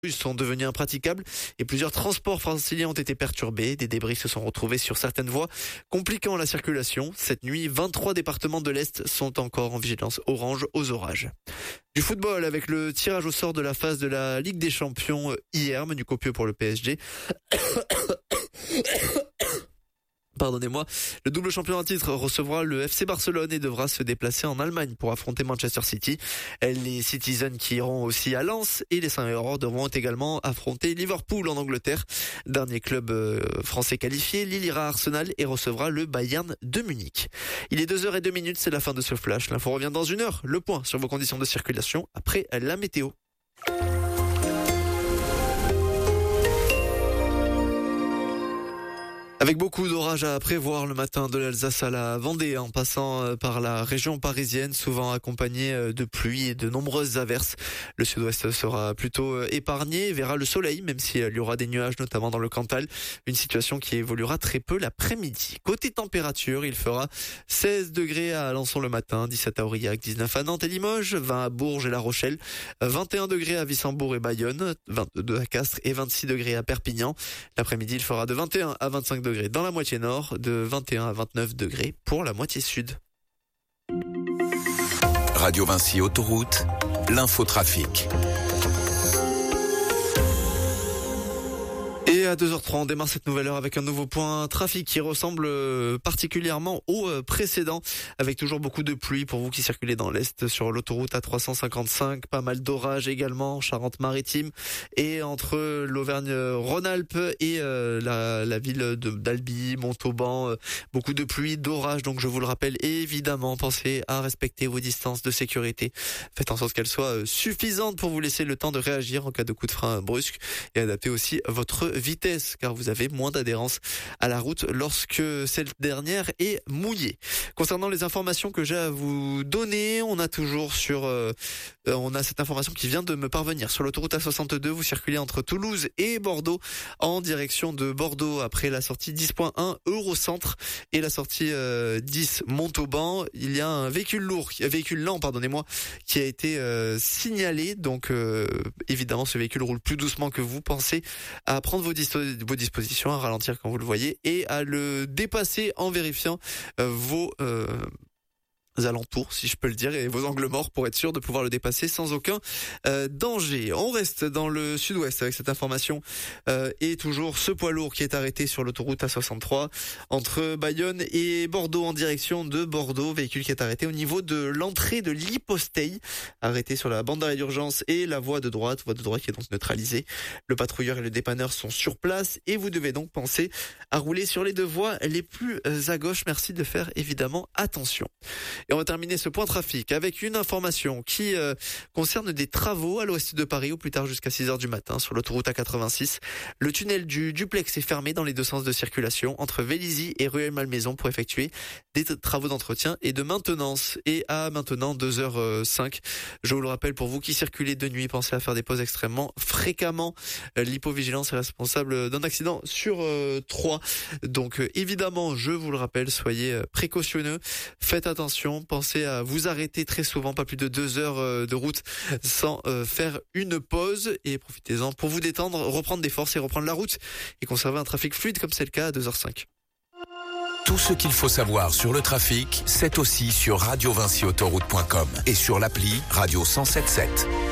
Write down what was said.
sont devenus impraticables et plusieurs transports franciliens ont été perturbés. Des débris se sont retrouvés sur certaines voies, compliquant la circulation. Cette nuit, 23 départements de l'Est sont encore en vigilance orange aux orages. Du football avec le tirage au sort de la phase de la Ligue des Champions hier, menu copieux pour le PSG. Pardonnez-moi, le double champion en titre recevra le FC Barcelone et devra se déplacer en Allemagne pour affronter Manchester City. Les Citizens qui iront aussi à Lens et les Saint-Maur devront également affronter Liverpool en Angleterre. Dernier club français qualifié, Lille ira à Arsenal et recevra le Bayern de Munich. Il est 2h02, c'est la fin de ce flash. L'info revient dans 1 heure. Le point sur vos conditions de circulation après la météo. Avec beaucoup d'orages à prévoir le matin de l'Alsace à la Vendée, en passant par la région parisienne, souvent accompagné de pluie et de nombreuses averses. Le sud-ouest sera plutôt épargné, verra le soleil, même s'il y aura des nuages, notamment dans le Cantal. Une situation qui évoluera très peu l'après-midi. Côté température, il fera 16 degrés à Alençon le matin, 17 à Aurillac, 19 à Nantes et Limoges, 20 à Bourges et La Rochelle, 21 degrés à Wissembourg et Bayonne, 22 à Castres et 26 degrés à Perpignan. L'après-midi, il fera de 21 à 25 degrés dans la moitié nord, de 21 à 29 degrés pour la moitié sud. Radio Vinci Autoroute, l'infotrafic. Et à 2h03, on démarre cette nouvelle heure avec un nouveau point trafic qui ressemble particulièrement au précédent, avec toujours beaucoup de pluie pour vous qui circulez dans l'Est sur l'autoroute A355, pas mal d'orages également, Charente-Maritime, et entre l'Auvergne-Rhône-Alpes et la ville d'Albi, Montauban, beaucoup de pluie, d'orages, donc je vous le rappelle, évidemment, pensez à respecter vos distances de sécurité. Faites en sorte qu'elles soient suffisantes pour vous laisser le temps de réagir en cas de coup de frein brusque et adapter aussi votre vitesse, car vous avez moins d'adhérence à la route lorsque cette dernière est mouillée. Concernant les informations que j'ai à vous donner, on a cette information qui vient de me parvenir. Sur l'autoroute A62, vous circulez entre Toulouse et Bordeaux en direction de Bordeaux après la sortie 10.1 Eurocentre et la sortie 10 Montauban. Il y a un véhicule lent, qui a été signalé. Donc évidemment, ce véhicule roule plus doucement que vous. Pensez à prendre vos dispositions, à ralentir quand vous le voyez et à le dépasser en vérifiant vos alentours, si je peux le dire, et vos angles morts pour être sûr de pouvoir le dépasser sans aucun danger. On reste dans le sud-ouest avec cette information et toujours ce poids lourd qui est arrêté sur l'autoroute A63 entre Bayonne et Bordeaux en direction de Bordeaux, véhicule qui est arrêté au niveau de l'entrée de l'Hyposteille, arrêté sur la bande d'arrêt d'urgence et la voie de droite qui est donc neutralisée. Le patrouilleur et le dépanneur sont sur place et vous devez donc penser à rouler sur les deux voies les plus à gauche. Merci de faire évidemment attention. Et on va terminer ce point trafic avec une information qui concerne des travaux à l'ouest de Paris au plus tard jusqu'à 6h du matin sur l'autoroute A86. Le tunnel du duplex est fermé dans les deux sens de circulation entre Vélizy et Rueil-Malmaison pour effectuer des travaux d'entretien et de maintenance. Et à maintenant 2h05, je vous le rappelle, pour vous qui circulez de nuit, pensez à faire des pauses extrêmement fréquemment. L'hypovigilance est responsable d'un accident sur 3. Donc évidemment, je vous le rappelle, soyez précautionneux, faites attention. Pensez à vous arrêter très souvent, pas plus de 2 heures de route sans faire une pause et profitez-en pour vous détendre, reprendre des forces et reprendre la route et conserver un trafic fluide comme c'est le cas à 2h05. Tout ce qu'il faut savoir sur le trafic, c'est aussi sur radiovinciautoroute.com et sur l'appli Radio 107.7.